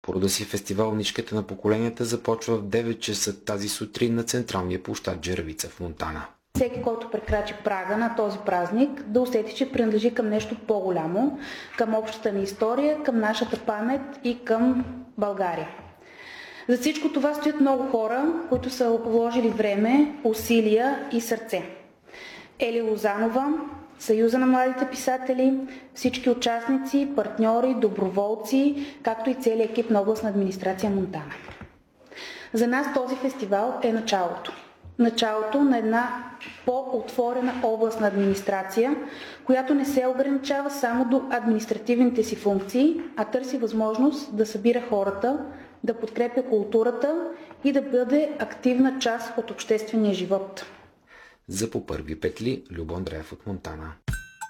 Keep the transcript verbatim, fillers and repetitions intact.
По рода си фестивал Нишката на поколенията започва в девет часа тази сутрин на централния площад Джеравица в Монтана. Всеки, който прекрачи прага на този празник, да усети, че принадлежи към нещо по-голямо, към общата ни история, към нашата памет и към България. За всичко това стоят много хора, които са вложили време, усилия и сърце. Ели Лозанова, Съюза на младите писатели, всички участници, партньори, доброволци, както и целият екип на областна администрация Монтана. За нас този фестивал е началото. Началото на една по-отворена областна администрация, която не се ограничава само до административните си функции, а търси възможност да събира хората, да подкрепя културата и да бъде активна част от обществения живот. За по първи петли Любо Андреев от Монтана.